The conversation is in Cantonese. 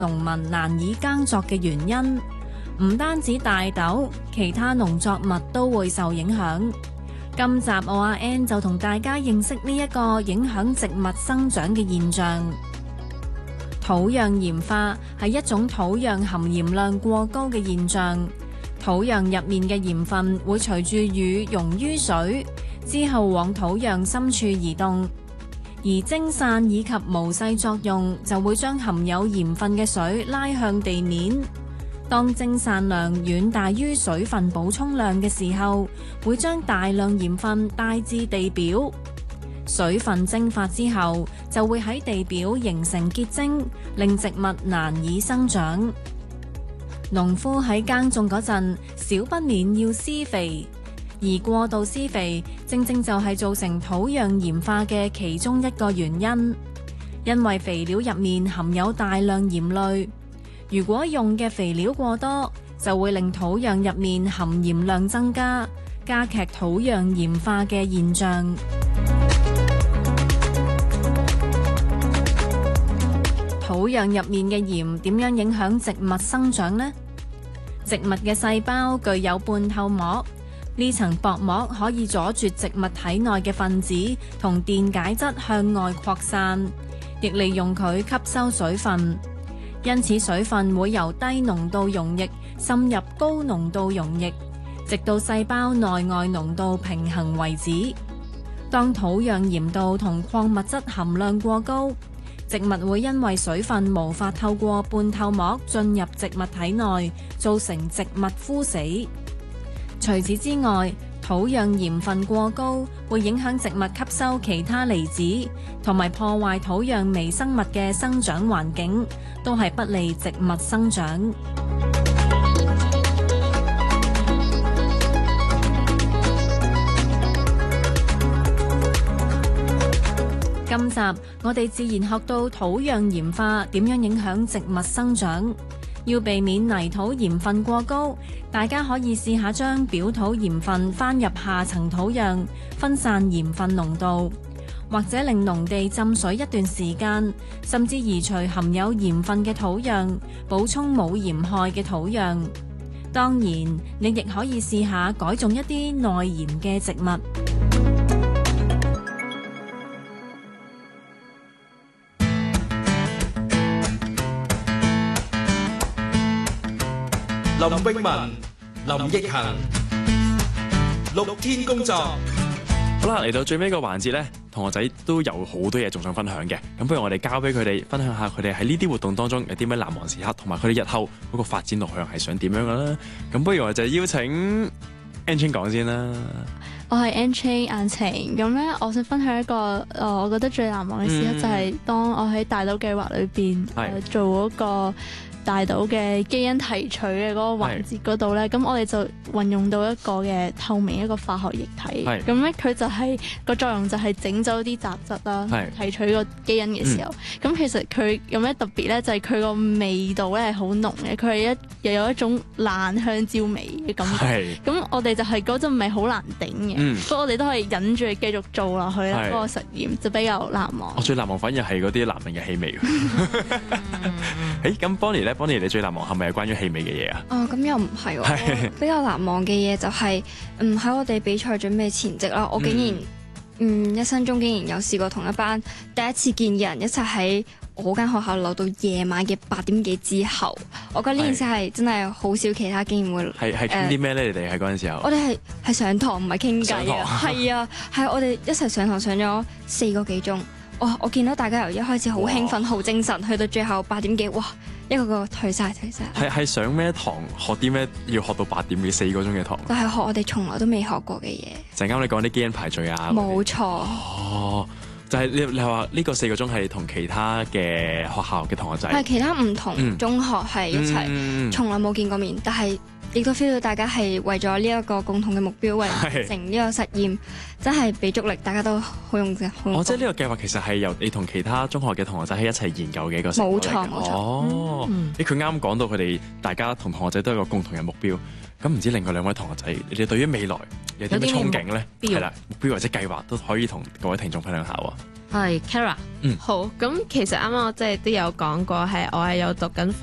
農民難以耕作嘅原因。唔單止大豆，其他農作物都會受影響。今集我阿 N 就同大家認識呢一個影響植物生長嘅現象。土壤鹽化係一種土壤含鹽量過高嘅現象。土壤入面嘅鹽分會隨住雨溶於水，之後往土壤深處移動，而蒸散以及毛細作用就會將含有鹽分嘅水拉向地面。當蒸散量遠大於水分補充量嘅時候，會將大量鹽分帶至地表。水分蒸發之後，就會喺地表形成結晶，令植物難以生長。農夫喺耕種嗰陣，少不免要施肥，而過度施肥正正就係造成土壤鹽化嘅其中一個原因。因為肥料入面含有大量鹽類，如果用嘅肥料過多，就會令土壤入面含鹽量增加，加劇土壤鹽化嘅現象。土壤入面嘅鹽點樣影響植物生長呢？植物嘅細胞具有半透膜，呢層薄膜可以阻絕植物體內嘅分子同電解質向外擴散，亦利用佢吸收水分。因此水分會由低濃度溶液滲入高濃度溶液，直到細胞內外濃度平衡為止。當土壤鹽度同礦物質含量過高，植物會因為水分無法透過半透膜進入植物體內，造成植物枯死。除此之外，土壤鹽分過高會影響植物吸收其他離子，同埋破壞土壤微生物嘅生長環境，都係不利植物生長。今集我哋自然學到土壤鹽化點樣影響植物生長。要避免泥土鹽分過高，大家可以試下將表土鹽分翻入下層土壤，分散鹽分濃度，或者令農地浸水一段時間，甚至移除含有鹽分嘅土壤，補充冇鹽害嘅土壤。當然，你亦可以試下改種一啲耐鹽嘅植物。 林詠雯、林奕垠，綠天工作。 好啦，嚟到最尾個環節呢，同學仔都有好多嘢仲想分享嘅。咁不如我哋交俾佢哋分享下佢哋喺呢啲活動當中有啲咩難忘時刻，同埋佢哋日後嗰個發展路向係想點樣嘅啦。咁不如我就邀請 Ann 講先啦。 我係 Ann 晏晴，咁咧我想分享一個我覺得最難忘嘅時刻，就係當我喺大豆計劃裏邊做嗰個大豆嘅基因提取嘅嗰個環節嗰度咧，咁我哋就運用到一個嘅透明一個化學液體，咁咧佢就係個作用就係整走啲雜質啦，提取個基因嘅時候，咁其實佢有咩特別咧？就係佢個味道咧係好濃嘅，佢係又有一種爛香蕉味嘅感覺。咁我哋就係嗰陣味好難頂嘅，不過我哋都係忍住繼續做落去啦。嗰個實驗就比較難忘。 我最難忘反而係嗰啲男人嘅氣味。咁 Bonnie 你最難忘係咪係關於氣味嘅嘢啊？ 咁又唔係喎，比較難忘嘅嘢就係喺我哋比賽準備前夕啦，我竟然一生中竟然有試過同一班第一次見嘅人一齊喺我間學校留到夜晚嘅8點幾之後，我覺得呢件事係真係好少其他經驗會係傾啲咩咧？你哋喺嗰陣時候， 我哋係上堂唔係傾偈啊，係我哋一齊上堂上咗4個幾鐘。我見到大家由一開始好興奮、好精神，去到最後8點幾，哇！一個個退晒。 係上咩堂？學啲咩？要學到8點幾4個鐘嘅堂？ 就係學我哋從來都未學過嘅嘢。 陣間你講啲基因排序啊？ 冇錯。 哦，就係你話呢個4個鐘係同其他嘅學校嘅同學仔？ 係其他唔同中學係一齊，從來冇見過面，但係亦都 feel 到大家係為咗呢一個共同嘅目標，為完成呢個實驗，真係俾足力，大家都好用嘅。 即係呢個計劃其實係由你同其他中學嘅同學仔喺一齊研究嘅一個成果嚟嘅。 冇錯。 哦，佢啱講到佢哋大家同同學仔都有個共同嘅目標。咁唔知另外2位同學仔，你哋對於未來有啲咩憧憬咧？係啦，目標或者計劃都可以同各位聽眾分享下喎。 係 Kara。 好，咁其實啱啱我即係都有講過，我係有讀緊